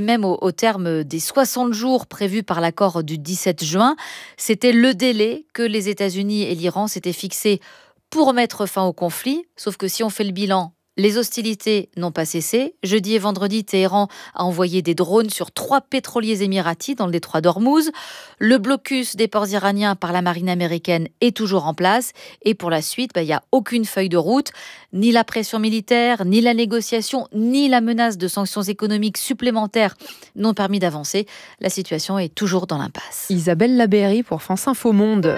même au terme des 60 jours prévus par l'accord du 17 juin. C'était le délai que les États-Unis et l'Iran s'étaient fixé pour mettre fin au conflit. Sauf que si on fait le bilan, les hostilités n'ont pas cessé. Jeudi et vendredi, Téhéran a envoyé des drones sur 3 pétroliers émiratis dans le détroit d'Ormuz. Le blocus des ports iraniens par la marine américaine est toujours en place. Et pour la suite, il n'y a aucune feuille de route. Ni la pression militaire, ni la négociation, ni la menace de sanctions économiques supplémentaires n'ont permis d'avancer. La situation est toujours dans l'impasse. Isabelle Labéry pour France Info Monde.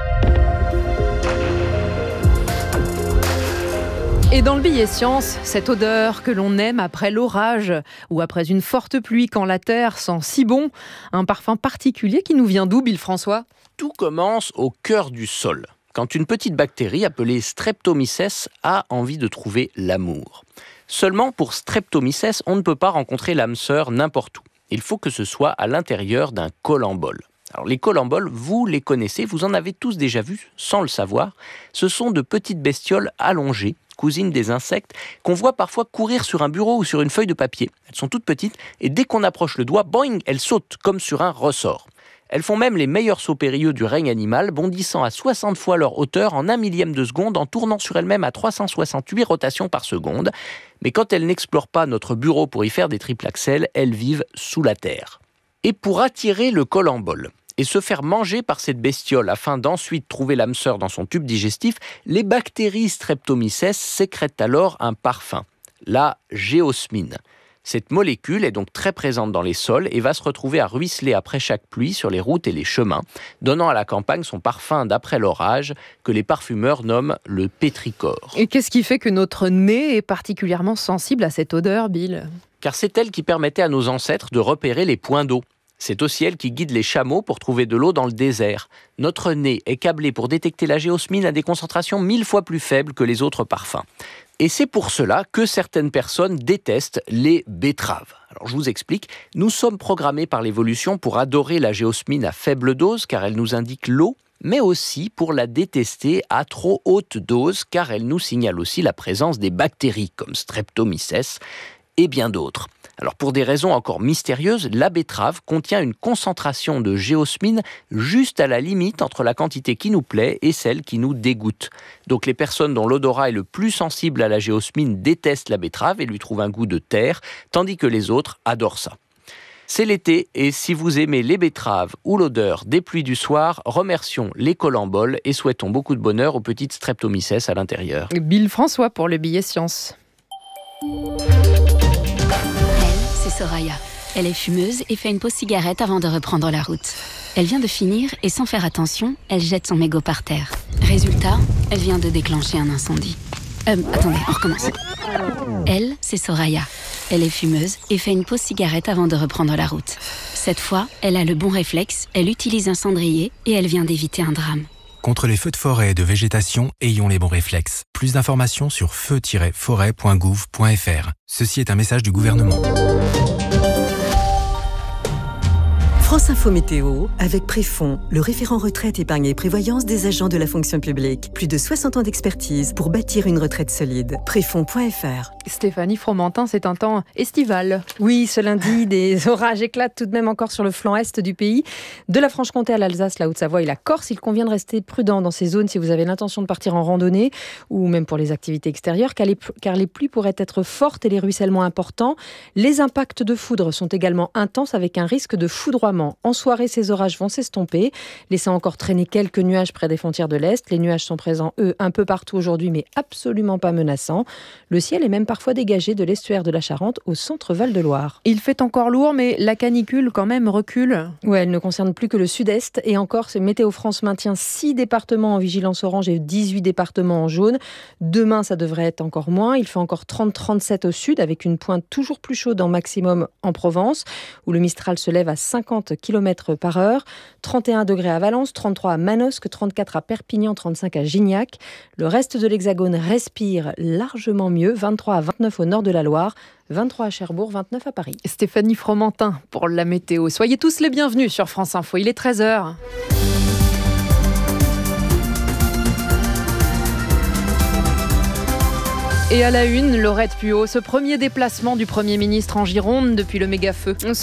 Et dans le billet science, cette odeur que l'on aime après l'orage ou après une forte pluie quand la terre sent si bon, un parfum particulier qui nous vient d'où, Bill François ? Tout commence au cœur du sol, quand une petite bactérie appelée Streptomyces a envie de trouver l'amour. Seulement pour Streptomyces, on ne peut pas rencontrer l'âme sœur n'importe où. Il faut que ce soit à l'intérieur d'un collembolle. Alors les collembolles, vous les connaissez, vous en avez tous déjà vus, sans le savoir. Ce sont de petites bestioles allongées, cousines des insectes, qu'on voit parfois courir sur un bureau ou sur une feuille de papier. Elles sont toutes petites et dès qu'on approche le doigt, boing, elles sautent comme sur un ressort. Elles font même les meilleurs sauts périlleux du règne animal, bondissant à 60 fois leur hauteur en 1/1000 de seconde, en tournant sur elles-mêmes à 368 rotations par seconde. Mais quand elles n'explorent pas notre bureau pour y faire des triples axels, elles vivent sous la terre. Et pour attirer le collembolle et se faire manger par cette bestiole afin d'ensuite trouver l'âme sœur dans son tube digestif, les bactéries Streptomyces sécrètent alors un parfum, la géosmine. Cette molécule est donc très présente dans les sols et va se retrouver à ruisseler après chaque pluie sur les routes et les chemins, donnant à la campagne son parfum d'après l'orage que les parfumeurs nomment le pétrichor. Et qu'est-ce qui fait que notre nez est particulièrement sensible à cette odeur, Bill ? Car c'est elle qui permettait à nos ancêtres de repérer les points d'eau. C'est aussi elle qui guide les chameaux pour trouver de l'eau dans le désert. Notre nez est câblé pour détecter la géosmine à des concentrations 1000 fois plus faibles que les autres parfums. Et c'est pour cela que certaines personnes détestent les betteraves. Alors je vous explique, nous sommes programmés par l'évolution pour adorer la géosmine à faible dose car elle nous indique l'eau, mais aussi pour la détester à trop haute dose car elle nous signale aussi la présence des bactéries comme Streptomyces et bien d'autres. Alors pour des raisons encore mystérieuses, la betterave contient une concentration de géosmine juste à la limite entre la quantité qui nous plaît et celle qui nous dégoûte. Donc les personnes dont l'odorat est le plus sensible à la géosmine détestent la betterave et lui trouvent un goût de terre, tandis que les autres adorent ça. C'est l'été et si vous aimez les betteraves ou l'odeur des pluies du soir, remercions les collembolles et souhaitons beaucoup de bonheur aux petites Streptomyces à l'intérieur. Bill François pour le billet science. C'est Soraya. Elle est fumeuse et fait une pause cigarette avant de reprendre la route. Elle vient de finir et sans faire attention, elle jette son mégot par terre. Résultat, elle vient de déclencher un incendie. Attendez, on recommence. Elle, c'est Soraya. Elle est fumeuse et fait une pause cigarette avant de reprendre la route. Cette fois, elle a le bon réflexe, elle utilise un cendrier et elle vient d'éviter un drame. Contre les feux de forêt et de végétation, ayons les bons réflexes. Plus d'informations sur feu-forêt.gouv.fr. Ceci est un message du gouvernement. France Info Météo avec Préfond, le référent retraite, épargne et prévoyance des agents de la fonction publique. Plus de 60 ans d'expertise pour bâtir une retraite solide. Préfond.fr. Stéphanie Fromentin, c'est un temps estival. Oui, ce lundi, des orages éclatent tout de même encore sur le flanc est du pays. De la Franche-Comté à l'Alsace, la Haute-Savoie et la Corse, il convient de rester prudent dans ces zones si vous avez l'intention de partir en randonnée ou même pour les activités extérieures, car les pluies pourraient être fortes et les ruissellements importants. Les impacts de foudre sont également intenses avec un risque de foudroiement. En soirée, ces orages vont s'estomper, laissant encore traîner quelques nuages près des frontières de l'Est. Les nuages sont présents, eux, un peu partout aujourd'hui, mais absolument pas menaçants. Le ciel est même parfois dégagé de l'estuaire de la Charente au centre Val-de-Loire. Il fait encore lourd, mais la canicule quand même recule. Ouais, elle ne concerne plus que le sud-est. Et encore, Météo France maintient 6 départements en vigilance orange et 18 départements en jaune. Demain, ça devrait être encore moins. Il fait encore 30-37 au sud, avec une pointe toujours plus chaude en maximum en Provence, où le Mistral se lève à 50 km/h, 31 degrés à Valence, 33 à Manosque, 34 à Perpignan, 35 à Gignac. Le reste de l'Hexagone respire largement mieux, 23 à 29 au nord de la Loire, 23 à Cherbourg, 29 à Paris. Stéphanie Fromentin pour la météo. Soyez tous les bienvenus sur France Info, il est 13h. Et à la une, Laurette Puot, ce premier déplacement du Premier ministre en Gironde depuis le méga-feu.